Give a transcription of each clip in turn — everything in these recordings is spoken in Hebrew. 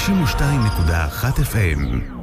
92.1 FM.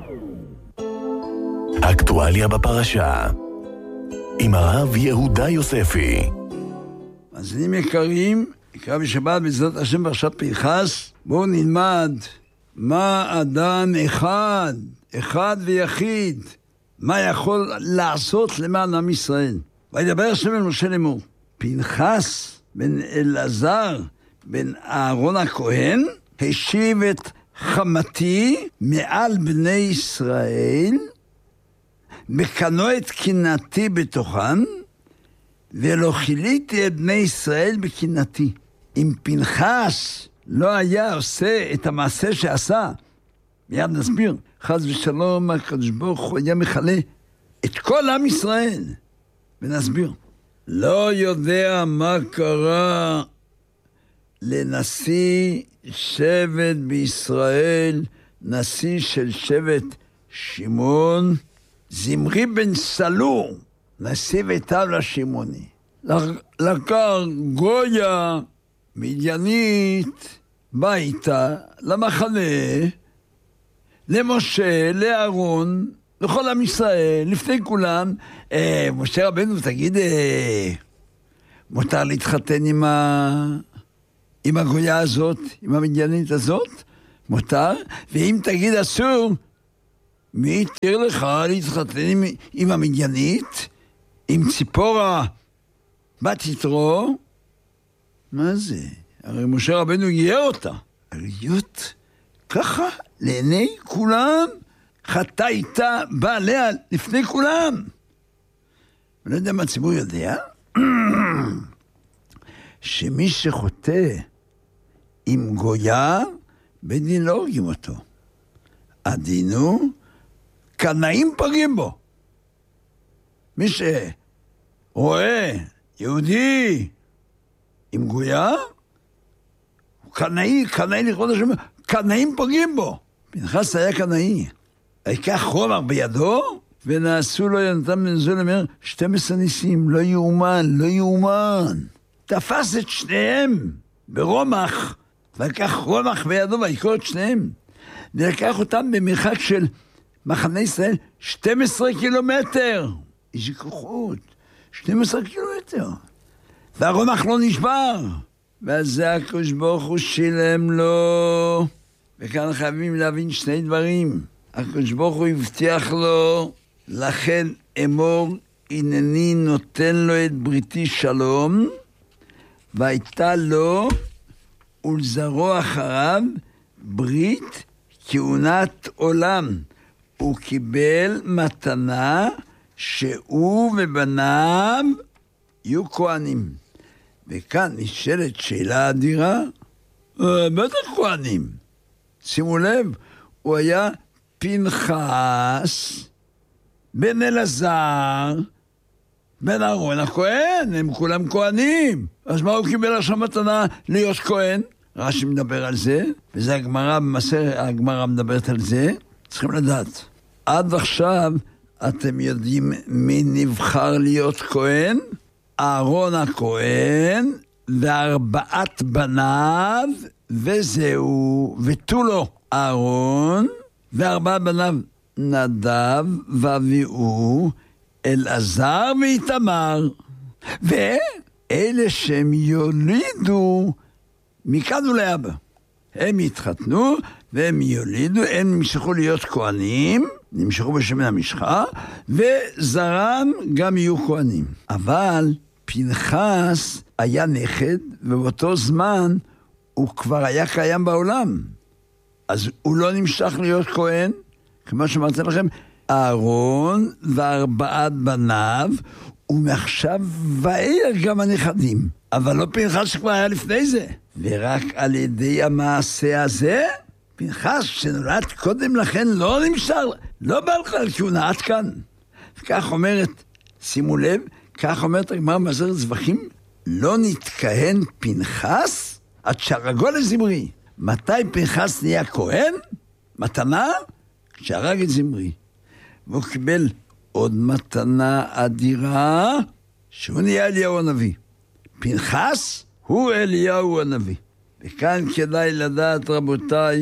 אקטואליה בפרשה עם הרב יהודה יוספי. מאזינים יקרים, נקרא בשבת בעזרת השם פרשת פנחס. בואו נלמד מה אדם אחד ויחיד, מה יכול לעשות למען עם ישראל. וידבר השם אל משה לאמור, פנחס בן אלעזר בן אהרון הכהן השיב את חמתי מעל בני ישראל, בקנו את קנאתי בתוכם, ולא חיליתי את בני ישראל בקנאתי. אם פנחס לא היה עושה את המעשה שעשה, מיד נסביר, חס ושלום הקדוש ברוך הוא היה מכלה את כל עם ישראל, ונסביר. לא יודע מה קרה לנשיא שבט בישראל, נשיא של שבט שמעון, זמרי בן סלור, נשיא ביתיו לשמעוני. לקח גויה מדיינית ביתה למחנה, למשה, לאהרון, לכל עם ישראל, לפני כולם. משה רבנו, תגיד, מותר להתחתן עם הגויה הזאת, עם המדיינית הזאת? מותר? ואם תגיד אסור, מי יתיר לך להתחתן עם המדיינית? עם ציפורה בת יתרו? מה זה? הרי משה רבנו גייר אותה. להיות ככה לעיני כולם, חטא איתה, בא עליה לפני כולם. אני לא יודע מה הציבור יודע, שמי שחוטא עם גויה, בית דין לא הורגים אותו. הדין הוא, קנאים פוגעים בו. מי שרואה יהודי עם גויה, הוא קנאי לכבוד השם, קנאים פוגעים בו. פנחס היה קנאי. ויקח חומר בידו, ונעשו לו יונתן בן זול, אומר, 12 ניסים, לא יאומן. תפס את שניהם ברומח, ולקח רומח בידו ויקור את שניהם, ולקח אותם במרחק של מחנה ישראל 12 קילומטר. איזה כוחות, 12 קילומטר. והרומח לא נשבר. ועל זה הקדוש ברוך הוא שילם לו. וכאן חייבים להבין שני דברים. הקדוש ברוך הוא הבטיח לו, לכן אמור, הנני נותן לו את בריתי שלום, והייתה לו ולזרוע אחריו ברית כהונת עולם. הוא קיבל מתנה שהוא ובניו יהיו כהנים. וכאן נשאלת שאלה אדירה, בטח כהנים. שימו לב, הוא היה פנחס בן אלעזר בן אהרון הכהן, הם כולם כהנים. אז מה הוא קיבל עכשיו מתנה להיות כהן? רש"י מדבר על זה, וזה הגמרא, הגמרא מדברת על זה. צריכים לדעת, עד עכשיו אתם יודעים מי נבחר להיות כהן? אהרון הכהן וארבעת בניו, וזהו, ותו לו אהרון וארבעת בניו, נדב ואביהו, אלעזר ואיתמר, ואלה שהם יולידו מכאן ולהבא. הם יתחתנו והם יולידו, הם נמשכו להיות כהנים, נמשכו בשמן המשחה, וזרם גם יהיו כהנים. אבל פנחס היה נכד, ובאותו זמן הוא כבר היה קיים בעולם. אז הוא לא נמשך להיות כהן, כמו שאמרתי לכם, אהרון וארבעת בניו, ומעכשיו ואילך גם הנכדים. אבל לא פנחס שכבר היה לפני זה. ורק על ידי המעשה הזה, פנחס שנולד קודם לכן לא נמשך, לא בא לך על כהונה, עד כאן. וכך אומרת, שימו לב, כך אומרת הגמרא במסכת זבחים, לא נתכהן פנחס עד שהרגו לזמרי. מתי פנחס נהיה כהן? מתנה? כשהרג את זמרי. והוא קיבל עוד מתנה אדירה, שהוא נהיה אליהו הנביא. פנחס הוא אליהו הנביא. וכאן כדאי לדעת, רבותיי,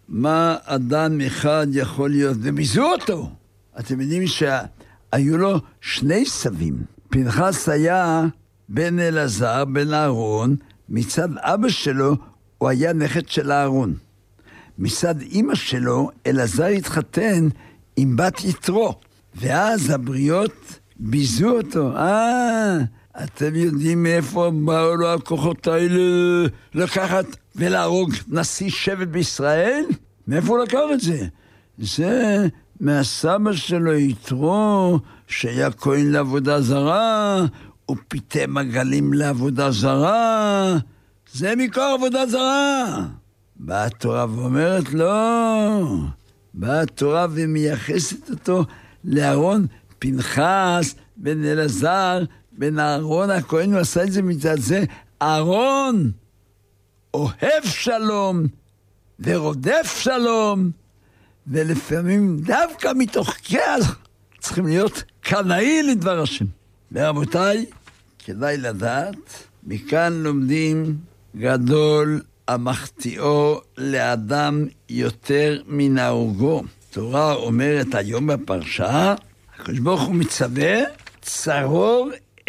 מה אדם אחד יכול להיות, וביזו אותו. אתם יודעים שהיו לו שני סבים. פנחס היה בן אלעזר, בן אהרון, מצד אבא שלו הוא היה נכד של אהרון. מצד אמא שלו, אלעזר התחתן עם בת יתרו, ואז הבריות ביזו אותו. אתם יודעים מאיפה באו לו הכוחות האלה לקחת ולהרוג נשיא שבט בישראל? מאיפה הוא לקח את זה? זה מהסבא שלו יתרו, שהיה כהן לעבודה זרה, הוא פיתם עגלים לעבודה זרה. זה מכוח עבודה זרה. באה התורה ואומרת לא. באה התורה ומייחסת אותו לאהרון. פנחס בן אלעזר בן אהרון הכהן, הוא עשה את זה מצד זה. אהרון אוהב שלום ורודף שלום, ולפעמים דווקא מתוך כעס צריכים להיות קנאי לדבר השם. ורבותיי, כדאי לדעת, מכאן לומדים גדול המחטיאו לאדם יותר מן ההורגו. התורה אומרת היום בפרשה, הקדוש ברוך הוא מצווה,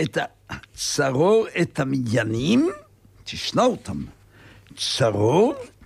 צרור את המדיינים, תשנא אותם, צרור